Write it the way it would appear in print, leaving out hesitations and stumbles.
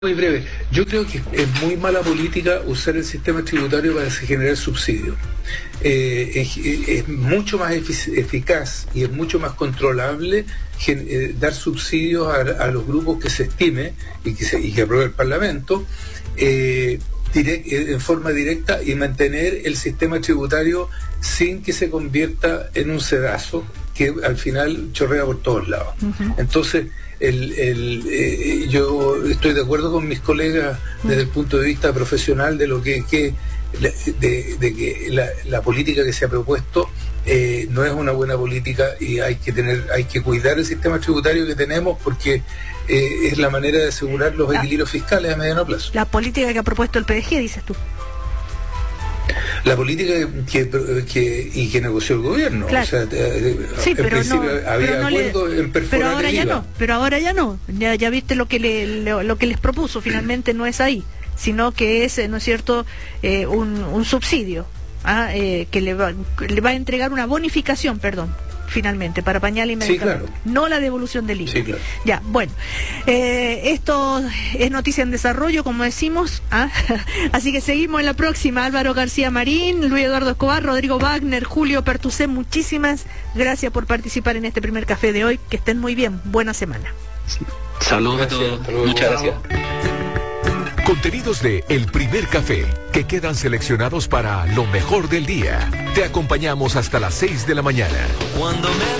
Muy breve. Yo creo que es muy mala política usar el sistema tributario para generar subsidios. Es mucho más eficaz y es mucho más controlable dar subsidios a los grupos que se estime y que apruebe el Parlamento en forma directa, y mantener el sistema tributario sin que se convierta en un sedazo que al final chorrea por todos lados. Uh-huh. Entonces, yo estoy de acuerdo con mis colegas desde el punto de vista profesional de lo que la política que se ha propuesto no es una buena política, y hay que cuidar el sistema tributario que tenemos, porque es la manera de asegurar los equilibrios fiscales a mediano plazo. La política que ha propuesto el PDG, dices tú. La política que negoció el gobierno. Claro. O sea, sí, en principio había acuerdo en perforar el IVA. Pero ahora ya no. Ya viste lo que les propuso. Finalmente no es ahí, sino que es, ¿no es cierto?, un subsidio que le va a entregar una bonificación, finalmente, para pañal y medicamentos. Sí, claro. No la devolución del IVA. Sí, claro. Ya, bueno. Esto es noticia en desarrollo, como decimos. Así que seguimos en la próxima. Álvaro García Marín, Luis Eduardo Escobar, Rodrigo Wagner, Julio Pertusé, muchísimas gracias por participar en este primer café de hoy. Que estén muy bien. Buena semana. Saludos a todos. Muchas gracias. Contenidos de El Primer Café, que quedan seleccionados para lo mejor del día. Te acompañamos hasta las 6 de la mañana. Cuando me